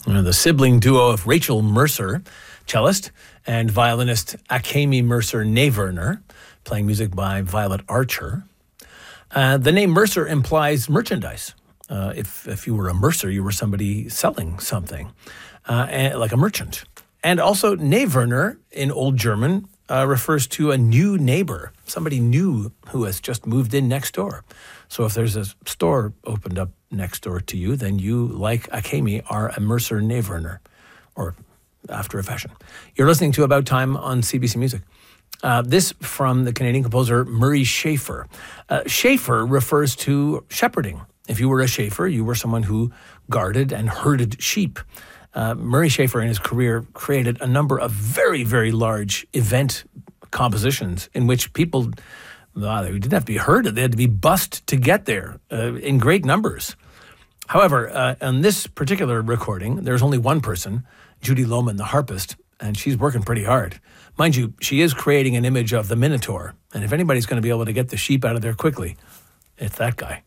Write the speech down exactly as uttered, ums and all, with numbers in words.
Uh, the sibling duo of Rachel Mercer, cellist, and violinist Akemi Mercer-Naewerner, playing music by Violet Archer. Uh, the name Mercer implies merchandise. Uh, if if you were a mercer, you were somebody selling something, uh, and, like a merchant. And also, Naewerner in Old German uh, refers to a new neighbor, somebody new who has just moved in next door. So if there's a store opened up next door to you, then you, like Akemi, are a Mercer-Naewerner, or after a fashion. You're listening to About Time on C B C Music. Uh, this from the Canadian composer Murray Schafer. Uh, Schafer refers to shepherding. If you were a Schafer, you were someone who guarded and herded sheep. Uh, Murray Schafer in his career created a number of very, very large event compositions in which people, well, they didn't have to be herded, they had to be bussed to get there uh, in great numbers. However, uh, on this particular recording, there's only one person, Judy Lohman, the harpist, and she's working pretty hard. Mind you, she is creating an image of the Minotaur, and if anybody's going to be able to get the sheep out of there quickly, it's that guy.